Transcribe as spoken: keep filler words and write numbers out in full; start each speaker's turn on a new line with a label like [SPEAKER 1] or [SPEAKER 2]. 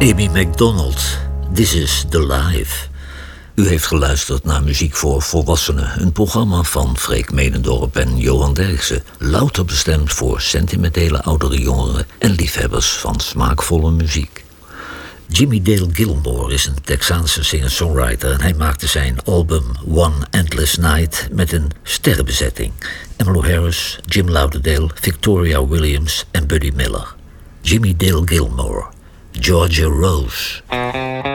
[SPEAKER 1] Amy Macdonald, This is the Life. U heeft geluisterd naar Muziek voor Volwassenen, een programma van Freek Menendorp en Johan Derksen, louter bestemd voor sentimentele oudere jongeren en liefhebbers van smaakvolle muziek. Jimmy Dale Gilmore is een Texaanse singer-songwriter en hij maakte zijn album One Endless Night met een sterrenbezetting. Emmylou Harris, Jim Lauderdale, Victoria Williams en Buddy Miller. Jimmy Dale Gilmore, Georgia Rose.